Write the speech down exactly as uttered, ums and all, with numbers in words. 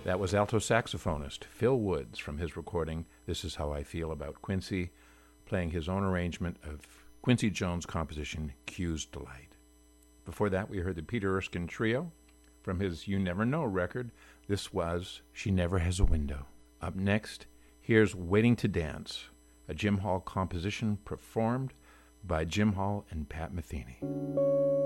That was alto saxophonist Phil Woods from his recording This Is How I Feel About Quincy, playing his own arrangement of Quincy Jones' composition Q's Delight. Before that, we heard the Peter Erskine Trio from his You Never Know record. This was She Never Has a Window. Up next, here's Waiting to Dance, a Jim Hall composition performed by Jim Hall and Pat Metheny.